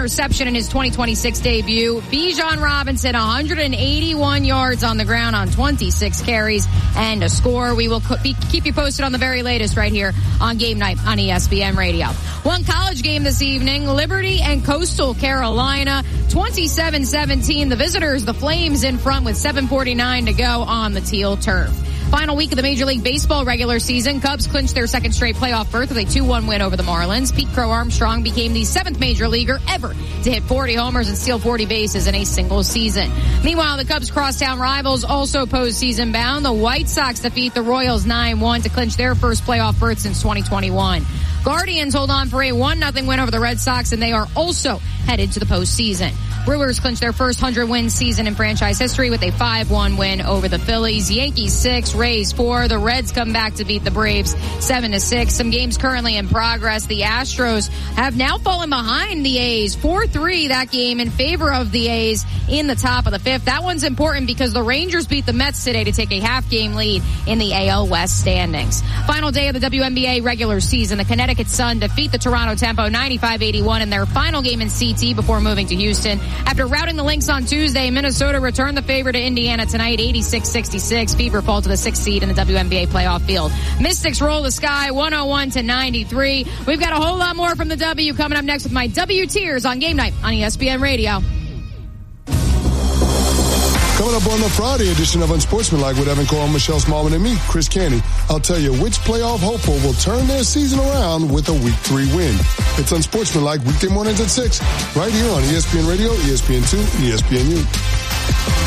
interception in his 2026 debut. Bijan Robinson, 181 yards on the ground on 26 carries and a score. We will keep you posted on the very latest right here on Game Night on ESPN Radio. One college game this evening, Liberty and Coastal Carolina, 27-17. The visitors, the Flames, in front with 7:49 to go on the teal turf. Final week of the Major League Baseball regular season, Cubs clinched their second straight playoff berth with a 2-1 win over the Marlins. Pete Crow Armstrong became the 7th major leaguer ever to hit 40 homers and steal 40 bases in a single season. Meanwhile, the Cubs' crosstown rivals also postseason bound. The White Sox defeat the Royals 9-1 to clinch their first playoff berth since 2021. Guardians hold on for a 1-0 win over the Red Sox, and they are also headed to the postseason. Brewers clinched their first 100-win season in franchise history with a 5-1 win over the Phillies. Yankees 6, Rays 4. The Reds come back to beat the Braves 7-6. Some games currently in progress. The Astros have now fallen behind the A's 4-3, that game in favor of the A's in the top of the 5th. That one's important because the Rangers beat the Mets today to take a half-game lead in the AL West standings. Final day of the WNBA regular season. The Connecticut Sun defeat the Toronto Tempo 95-81 in their final game in CT before moving to Houston. After routing the Lynx on Tuesday, Minnesota returned the favor to Indiana tonight, 86-66. Fever fall to the 6th seed in the WNBA playoff field. Mystics roll the Sky, 101-93. We've got a whole lot more from the W coming up next with my W Tiers on Game Night on ESPN Radio. Coming up on the Friday edition of Unsportsmanlike with Evan Cole, Michelle Smallman, and me, Chris Canty, I'll tell you which playoff hopeful will turn their season around with a Week 3 win. It's Unsportsmanlike weekday mornings at 6, right here on ESPN Radio, ESPN2, and ESPNU.